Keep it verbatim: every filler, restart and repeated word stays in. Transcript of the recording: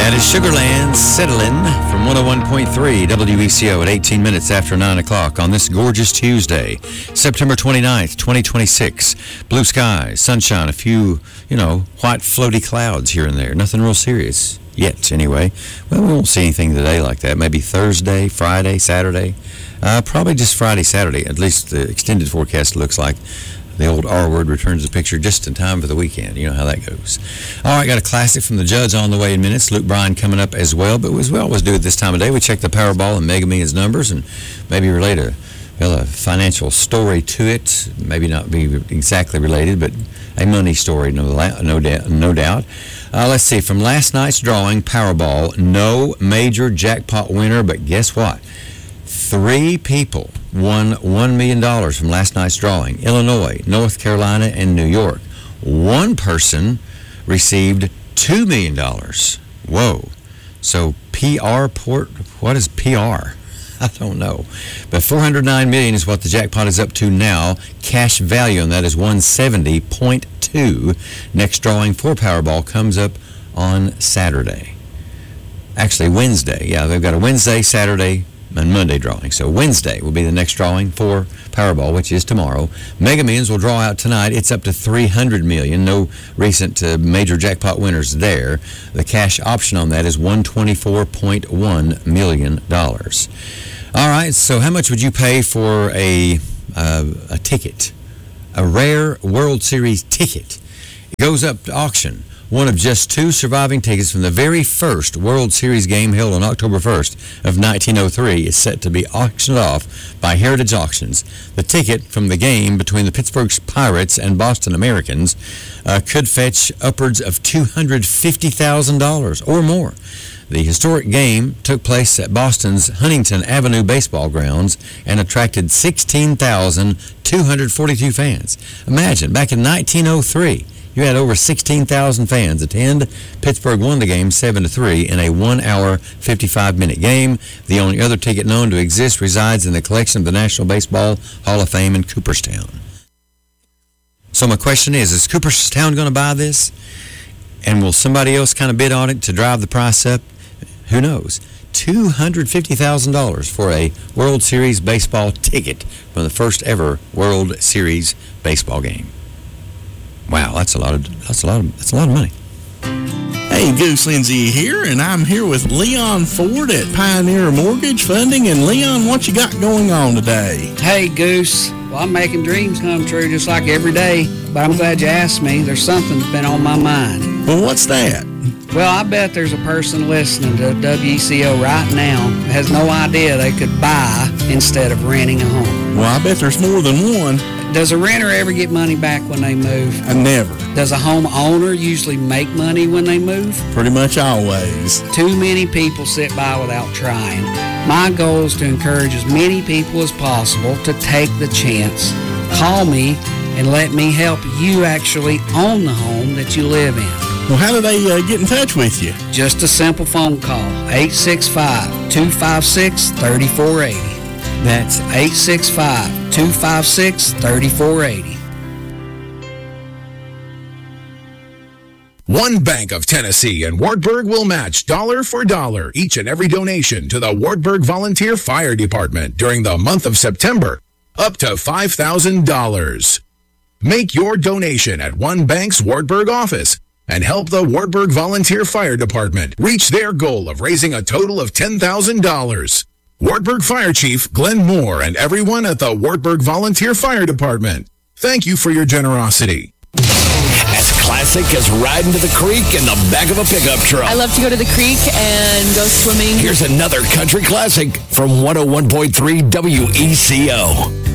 That is Sugarland Settling from one oh one point three W E C O at eighteen minutes after nine o'clock on this gorgeous Tuesday, September twenty-ninth, twenty twenty-six. Blue skies, sunshine, a few, you know, white floaty clouds here and there. Nothing real serious yet, anyway. Well, we won't see anything today like that. Maybe Thursday, Friday, Saturday. Uh, probably just Friday, Saturday. At least the extended forecast looks like. The old R word returns the picture just in time for the weekend. You know how that goes. All right, got a classic from the Judds on the way in minutes. Luke Bryan coming up as well. But as we always do at this time of day, we check the Powerball and Mega Millions numbers and maybe relate a, well, a financial story to it. Maybe not be exactly related, but a money story, no, no, no doubt. Uh, let's see. From last night's drawing, Powerball, no major jackpot winner, but guess what? Three people won one million dollars from last night's drawing. Illinois, North Carolina, and New York. One person received two million dollars. Whoa. So P R, port, what is P R? I don't know. But four hundred nine million dollars is what the jackpot is up to now. Cash value on that is one hundred seventy point two. Next drawing for Powerball comes up on Saturday. Actually, Wednesday. Yeah, they've got a Wednesday, Saturday, and Monday drawing. So Wednesday will be the next drawing for Powerball, which is tomorrow. Mega Millions will draw out tonight. It's up to three hundred million dollars. No recent uh, major jackpot winners there. The cash option on that is one hundred twenty-four point one million dollars. All right, so how much would you pay for a uh, a ticket? A rare World Series ticket. It goes up to auction. One of just two surviving tickets from the very first World Series game held on October first of nineteen oh three is set to be auctioned off by Heritage Auctions. The ticket from the game between the Pittsburgh Pirates and Boston Americans uh, could fetch upwards of two hundred fifty thousand dollars or more. The historic game took place at Boston's Huntington Avenue baseball grounds and attracted sixteen thousand two hundred forty-two fans. Imagine, back in nineteen oh three, you had over sixteen thousand fans attend. Pittsburgh won the game seven to three in a one hour, fifty-five minute game. The only other ticket known to exist resides in the collection of the National Baseball Hall of Fame in Cooperstown. So my question is, is Cooperstown going to buy this? And will somebody else kind of bid on it to drive the price up? Who knows? two hundred fifty thousand dollars for a World Series baseball ticket from the first ever World Series baseball game. Wow, that's a lot of that's a lot of that's a lot of money. Hey, Goose Lindsay here, and I'm here with Leon Ford at Pioneer Mortgage Funding. And Leon, what you got going on today? Hey, Goose. Well, I'm making dreams come true just like every day, but I'm glad you asked me. There's something that's been on my mind. Well, what's that? Well, I bet there's a person listening to W E C O right now that has no idea they could buy instead of renting a home. Well, I bet there's more than one. Does a renter ever get money back when they move? I never. Does a homeowner usually make money when they move? Pretty much always. Too many people sit by without trying. My goal is to encourage as many people as possible to take the chance. Call me and let me help you actually own the home that you live in. Well, how do they uh, get in touch with you? Just a simple phone call, eight six five, two five six, three four eight zero. That's eight six five, two five six, three four eight zero. One Bank of Tennessee and Wartburg will match dollar for dollar each and every donation to the Wartburg Volunteer Fire Department during the month of September, up to five thousand dollars. Make your donation at One Bank's Wartburg office and help the Wartburg Volunteer Fire Department reach their goal of raising a total of ten thousand dollars. Wartburg Fire Chief Glenn Moore and everyone at the Wartburg Volunteer Fire Department, thank you for your generosity. As classic as riding to the creek in the back of a pickup truck. I love to go to the creek and go swimming. Here's another country classic from one oh one point three W E C O.